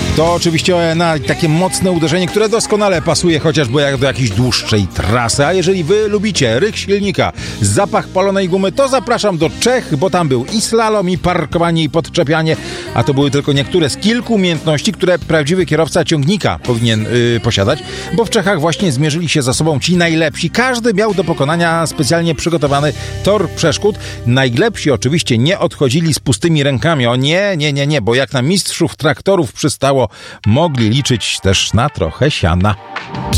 To oczywiście na takie mocne uderzenie, które doskonale pasuje chociażby jak do jakiejś dłuższej trasy. A jeżeli wy lubicie ryk silnika, zapach palonej gumy, to zapraszam do Czech, bo tam był i slalom, i parkowanie, i podczepianie, a to były tylko niektóre z kilku umiejętności, które prawdziwy kierowca ciągnika powinien posiadać, bo w Czechach właśnie zmierzyli się ze sobą ci najlepsi. Każdy miał do pokonania specjalnie przygotowany tor przeszkód. Najlepsi oczywiście nie odchodzili z pustymi rękami. O nie, bo jak na mistrzów traktorów przystało, mogli liczyć też na trochę siana.